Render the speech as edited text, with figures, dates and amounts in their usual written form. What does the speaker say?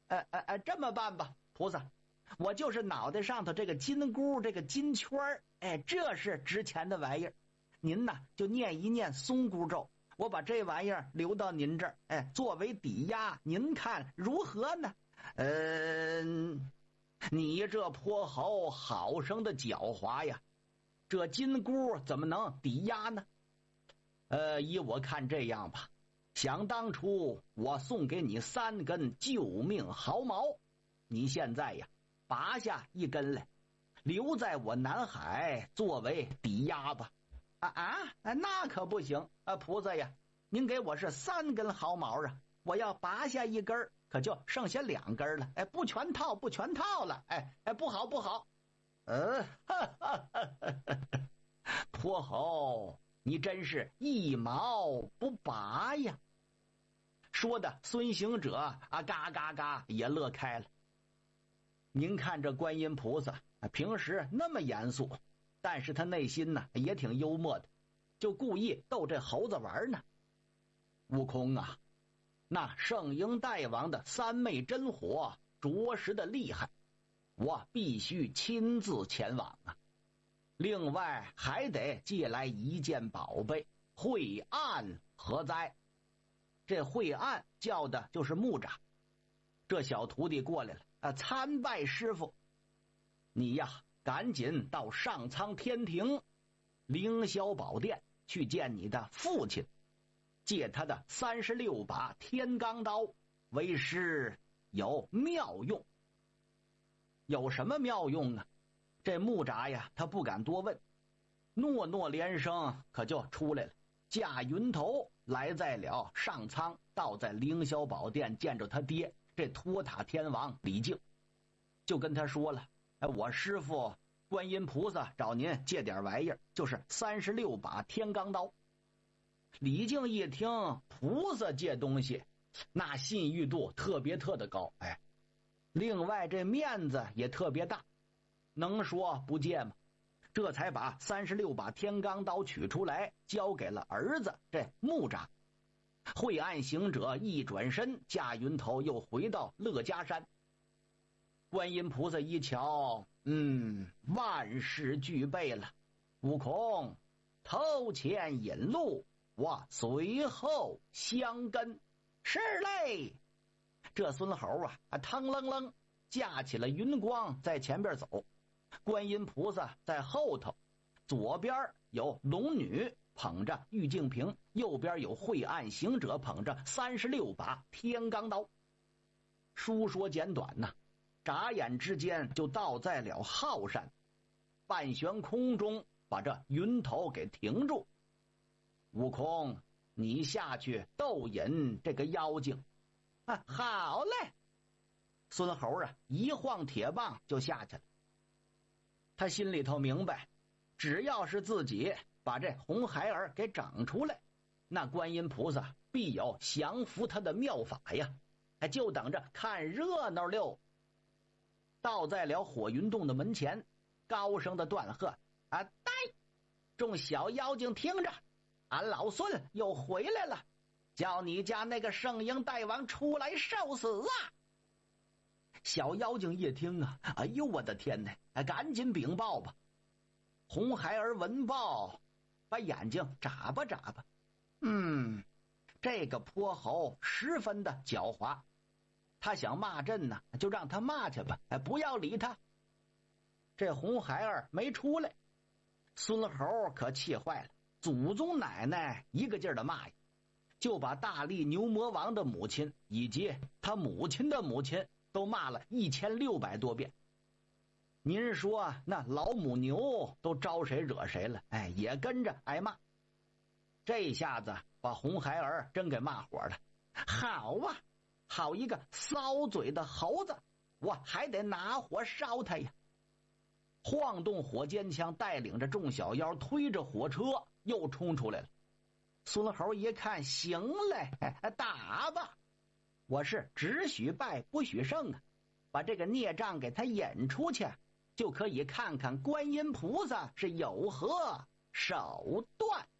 这么办吧，菩萨，我就是脑袋上头这个金箍，这个金圈，这是值钱的玩意儿。您呢就念一念松箍咒，我把这玩意儿留到您这儿，作为抵押，您看如何呢？你这泼猴好生的狡猾呀，这金箍怎么能抵押呢？依我看这样吧，想当初我送给你3根救命毫毛，你现在呀拔下1根来，留在我南海作为抵押吧。那可不行啊，菩萨呀，您给我是3根毫毛啊，我要拔下1根，可就剩下2根了，不全套了，不好。泼猴，你真是一毛不拔呀！说的孙行者嘎嘎嘎也乐开了。您看这观音菩萨平时那么严肃，但是他内心呢也挺幽默的，就故意逗这猴子玩呢。悟空啊，那圣婴大王的3昧真火着实的厉害，我必须亲自前往啊。另外还得借来1件宝贝，晦暗何哉？这晦暗叫的就是木吒。这小徒弟过来了，参拜师傅。你呀赶紧到上苍天庭凌霄宝殿去见你的父亲，借他的36把天罡刀，为师有妙用。有什么妙用啊？这木吒呀他不敢多问，诺连声可就出来了，驾云头来在了上苍，到在凌霄宝殿见着他爹这托塔天王李靖，就跟他说了，我师父观音菩萨找您借点玩意儿，就是36把天罡刀。李靖一听菩萨借东西，那信誉度特别的高，另外这面子也特别大，能说不借吗？这才把36把天罡刀取出来，交给了儿子这木吒。晦暗行者一转身，驾云头又回到乐家山。观音菩萨一瞧，万事俱备了，悟空头前引路，我随后相跟。是嘞。这孙猴腾楞楞驾起了云光在前边走，观音菩萨在后头，左边有龙女捧着玉净瓶，右边有晦暗行者捧着36把天罡刀。书说简短呐，眨眼之间就到在了浩山，半悬空中把这云头给停住。悟空，你下去逗引这个妖精。好嘞。孙猴一晃铁棒就下去了。他心里头明白，只要是自己把这红孩儿给整出来，那观音菩萨必有降服他的妙法呀，就等着看热闹溜。到在了火云洞的门前，高声的断喝，呆！众小妖精听着，俺老孙又回来了，叫你家那个圣婴大王出来受死啊！小妖精一听哎呦我的天哪，赶紧禀报吧。红孩儿闻报，把眼睛眨巴眨巴，这个泼猴十分的狡猾，他想骂朕呢，就让他骂去吧，不要理他。这红孩儿没出来，孙猴可气坏了，祖宗奶奶一个劲儿的骂呀，就把大力牛魔王的母亲以及他母亲的母亲都骂了1600多遍。您说那老母牛都招谁惹谁了，也跟着挨骂。这下子把红孩儿真给骂火了，好啊，好一个骚嘴的猴子，我还得拿火烧他呀。晃动火尖枪，带领着众小妖推着火车又冲出来了。孙猴一看，行嘞，打吧，我是只许败不许胜啊，把这个孽障给他引出去，就可以看看观音菩萨是有何手段。